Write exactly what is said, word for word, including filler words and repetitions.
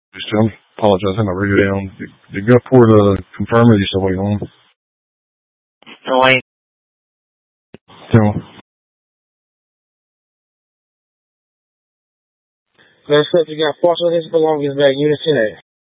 Still apologize, I had my radio down. Did, did Gulfport uh, confirm it, or you still waiting on them? Still waiting. Still. Let's say you got partial his belongings back, Unit ten A.